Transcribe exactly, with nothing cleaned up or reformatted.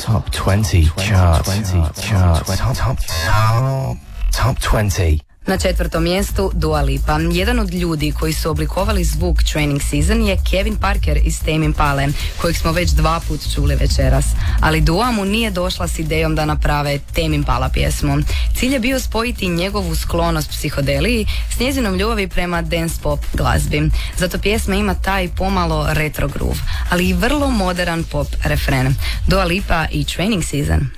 Top twenty chart. Chart. Top, top, top twenty. Na četvrtom mjestu Dua Lipa. Jedan od ljudi koji su oblikovali zvuk Training Season je Kevin Parker iz Tame Impale, kojeg smo već dva put čuli večeras. Ali Dua mu nije došla s idejom da naprave Tame Impala pjesmu. Cilj je bio spojiti njegovu sklonost psihodeliji s njezinom ljubavi prema dance pop glazbi. Zato pjesma ima taj pomalo retro groove, ali i vrlo modern pop refren. Dua Lipa i Training Season.